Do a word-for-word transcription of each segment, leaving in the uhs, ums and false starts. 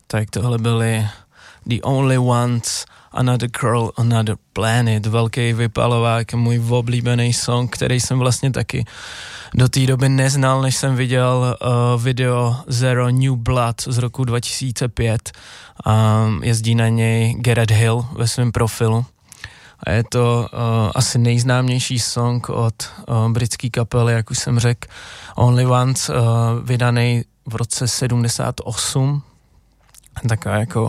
tak tohle byly The Only Ones, Another Girl, Another Planet, velký vypalovák, můj oblíbený song, který jsem vlastně taky do té doby neznal, než jsem viděl uh, video Zero New Blood z roku dva tisíce pět. Um, jezdí na něj Gareth Hill ve svém profilu. A je to uh, asi nejznámější song od uh, britské kapely, jak už jsem řekl, Only Ones, uh, vydaný v roce sedmdesát osm. Taková jako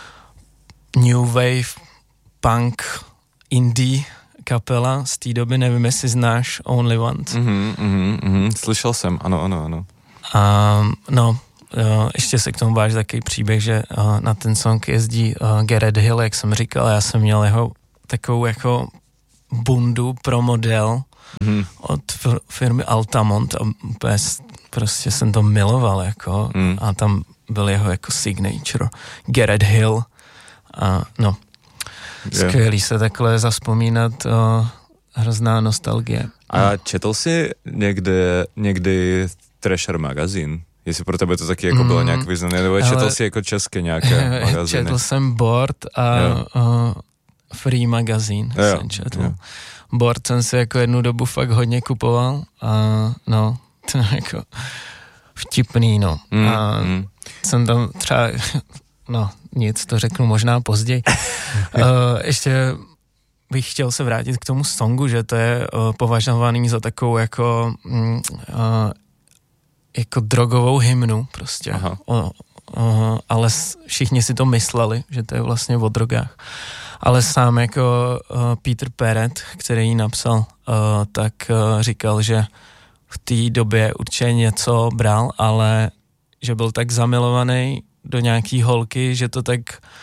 new wave, punk, indie kapela z té doby, nevím, jestli znáš Only Ones. Mm-hmm, mm-hmm, mm-hmm. Slyšel jsem, ano, ano, ano. Um, no, uh, ještě se k tomu váží takový příběh, že uh, na ten song jezdí uh, Gareth Hill, jak jsem říkal, já jsem měl jeho takovou jako bundu pro model mm. od f- firmy Altamont a bez, prostě jsem to miloval, jako, mm. a tam byl jeho jako signature, Gareth Hill. A no, yeah. Skvělý se takhle zavzpomínat, o, hrozná nostalgie. A četl jsi někdy, někdy Thrasher magazín? Jestli pro tebe to taky jako bylo mm. nějak významné, nebo četl ale, jsi jako české nějaké magazíny? Četl jsem Board a yeah. o, Free magazín yeah. jsem četl. Yeah. Board jsem si jako jednu dobu fakt hodně kupoval a no, to jako vtipný, no. Mm. A mm. jsem tam třeba... No, nic, to řeknu možná později. uh, ještě bych chtěl se vrátit k tomu songu, že to je uh, považovaný za takovou jako mm, uh, jako drogovou hymnu prostě. Uh, uh, ale všichni si to mysleli, že to je vlastně o drogách. Ale sám jako uh, Peter Perret, který ji napsal, uh, tak uh, říkal, že v té době určitě něco bral, ale že byl tak zamilovaný do nějaký holky, že to tak,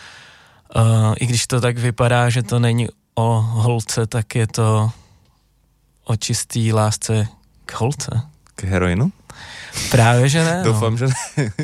uh, i když to tak vypadá, že to není o holce, tak je to o čistý lásce k holce. K heroinu? Právě, že ne. Doufám, no. že ne.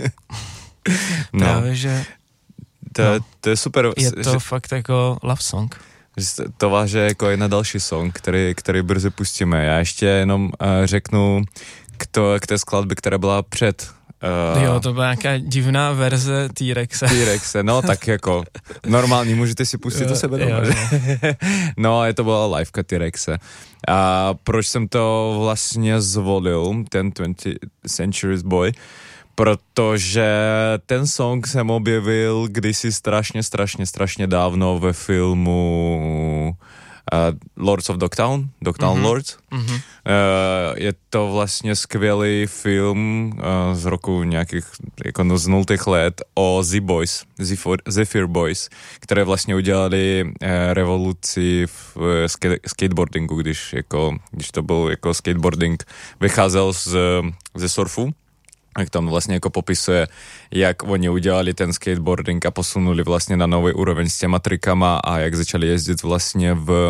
no. Právě, že to, no. to je super. Je to že, fakt jako love song. To váže jako jedna další song, který, který brzy pustíme. Já ještě jenom uh, řeknu k, to, k té skladbě, která byla před Uh, jo, to byla nějaká divná verze T-Rexe. T-Rexe, no tak jako normální, můžete si pustit do sebe doma. No, je to byla liveka T-Rexe. A proč jsem to vlastně zvolil, ten twentieth Century Boy? Protože ten song jsem objevil kdysi strašně, strašně, strašně dávno ve filmu Uh, Lords of Dogtown, Dogtown mm-hmm. Lords. Mm-hmm. Uh, je to vlastně skvělý film uh, z roku nějakých jako no, z nultých let o Z-Boys, Zephyr Boys, které vlastně udělali uh, revoluci v uh, sk- skateboardingu, když, jako, když to byl jako skateboarding, vycházel z, ze surfu. Jak tam vlastně jako popisuje, jak oni udělali ten skateboarding a posunuli vlastně na nový úroveň s těma trikama a jak začali jezdit vlastně v,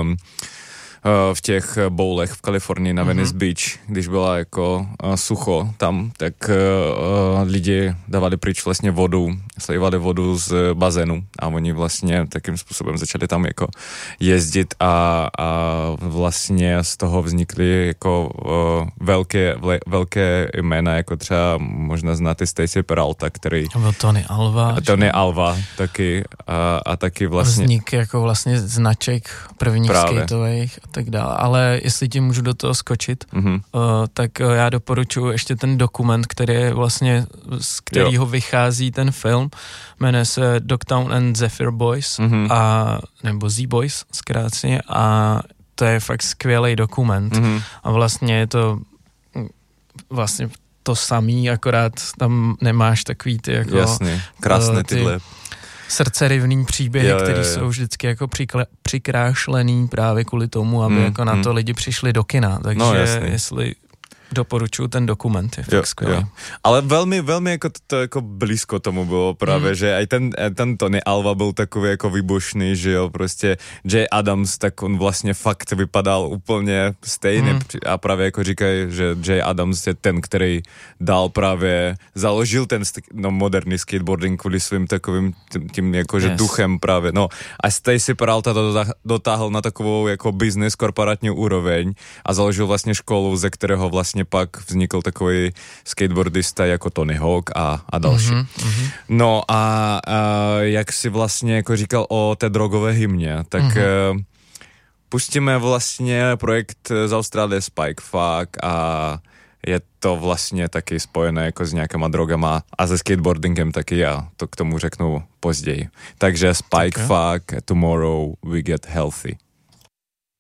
v těch bowlech v Kalifornii na Venice mm-hmm. Beach, když byla jako sucho tam, tak uh, lidi dávali pryč vlastně vodu, slívali vodu z bazénu a oni vlastně takým způsobem začali tam jako jezdit a, a vlastně z toho vznikly jako uh, velké, vle, velké jména, jako třeba možná znáte Stacey Peralta, který... Byl Tony Alva. Tony Alva taky a, a taky vlastně... Vznik jako vlastně značek prvních skateových a tak dále, ale jestli ti můžu do toho skočit, mm-hmm. uh, tak uh, já doporučuji ještě ten dokument, který je vlastně, z kterého vychází ten film, jmenuje se Dogtown and Zephyr Boys, mm-hmm. a, nebo Z-Boys zkráceně, a to je fakt skvělý dokument mm-hmm. a vlastně je to vlastně to samý, akorát tam nemáš takový ty jako... Jasně, krásné ty, tyhle... srdcerivný příběhy, které jsou vždycky jako přikle, přikrášlený právě kvůli tomu, aby mm, jako na to mm. lidi přišli do kina. Takže no, jestli doporučuji ten dokument, je fakt skvělý. Ale velmi, velmi jako to, to jako blízko tomu bylo právě, mm. že aj ten, ten Tony Alva byl takový jako výbušný, že jo, prostě Jay Adams, tak on vlastně fakt vypadal úplně stejně mm. a právě jako říkají, že Jay Adams je ten, který dal právě, založil ten no, moderní skateboarding kvůli svým takovým tím, tím jakože yes. duchem právě, no a Stacey Peralta to dotáhl na takovou jako business korporátní úroveň a založil vlastně školu, ze kterého vlastně vlastně pak vznikl takový skateboardista jako Tony Hawk a, a další. Mm-hmm. No a, a jak si vlastně jako říkal o té drogové hymně, tak mm-hmm. pustíme vlastně projekt z Austrálie Spike Fuck a je to vlastně taky spojené jako s nějakýma drogama a se skateboardingem taky, já to k tomu řeknu později. Takže Spike okay. Fuck, Tomorrow We Get Healthy.